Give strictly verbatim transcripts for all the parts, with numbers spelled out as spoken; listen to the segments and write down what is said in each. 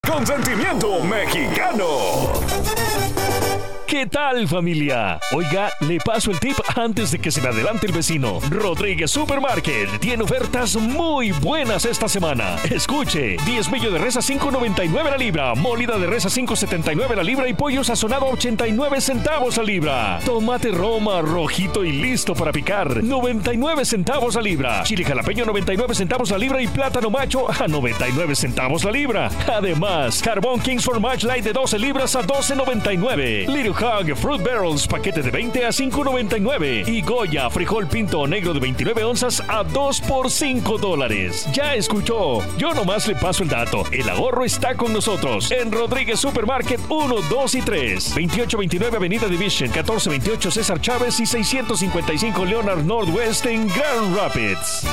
Consentimiento mexicano. ¿Qué tal, familia? Oiga, le paso el tip antes de que se me adelante el vecino. Rodríguez Supermarket tiene ofertas muy buenas esta semana. Escuche, diezmillo de res a cinco noventa y nueve la libra, molida de res a cinco setenta y nueve la libra y pollo sazonado a ochenta y nueve centavos la libra. Tomate Roma rojito y listo para picar, noventa y nueve centavos la libra. Chile jalapeño noventa y nueve centavos la libra y plátano macho a noventa y nueve centavos la libra. Además, carbón Kingsford Match Light de doce libras a doce noventa y nueve. Little Hug Fruit Barrels paquete de veinte a cinco noventa y nueve y Goya frijol pinto negro de veintinueve onzas a dos por cinco dólares. Ya escuchó, yo nomás le paso el dato. El ahorro está con nosotros en Rodríguez Supermarket uno, dos y tres, veintiocho veintinueve Avenida Division, catorce veintiocho César Chávez y seiscientos cincuenta y cinco Leonard Northwest en Grand Rapids.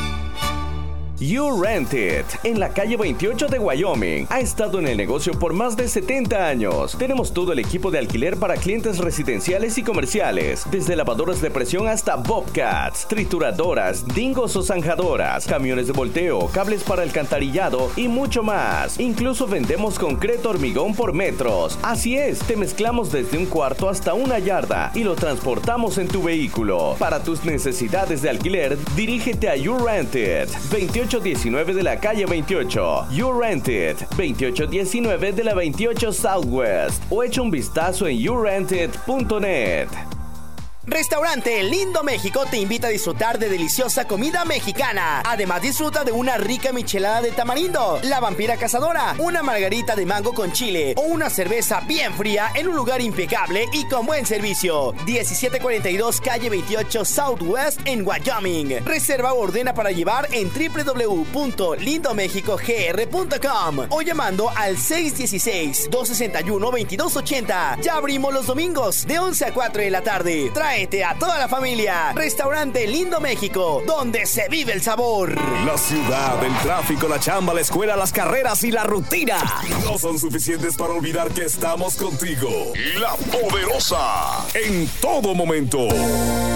You Rent It, en la calle veintiocho de Wyoming. Ha estado en el negocio por más de setenta años. Tenemos todo el equipo de alquiler para clientes residenciales y comerciales, desde lavadoras de presión hasta bobcats, trituradoras, dingos o zanjadoras, camiones de volteo, cables para alcantarillado y mucho más. Incluso vendemos concreto hormigón por metros. Así es, te mezclamos desde un cuarto hasta una yarda y lo transportamos en tu vehículo. Para tus necesidades de alquiler, dirígete a You Rent It, veintiocho diecinueve de la calle veintiocho. You Rent It, veintiocho diecinueve de la veintiocho Southwest, o echa un vistazo en you rent it punto net. Restaurante Lindo México te invita a disfrutar de deliciosa comida mexicana. Además, disfruta de una rica michelada de tamarindo, la vampira cazadora, una margarita de mango con chile o una cerveza bien fría en un lugar impecable y con buen servicio. diecisiete cuarenta y dos calle veintiocho Southwest en Wyoming. Reserva o ordena para llevar en doble u doble u doble u punto lindo mexico g r punto com o llamando al seis uno seis, dos seis uno, veintidós ochenta. Ya abrimos los domingos de once a cuatro de la tarde. Trae a toda la familia. Restaurante Lindo México, donde se vive el sabor. La ciudad, el tráfico, la chamba, la escuela, las carreras y la rutina no son suficientes para olvidar que estamos contigo. La Poderosa, en todo momento.